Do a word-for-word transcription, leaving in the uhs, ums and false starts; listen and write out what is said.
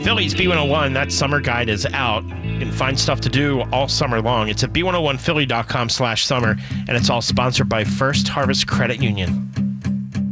Phillies B one oh one, that summer guide is out. You can find stuff to do all summer long. It's at b one oh one philly dot com slash summer, and it's all sponsored by First Harvest Credit Union.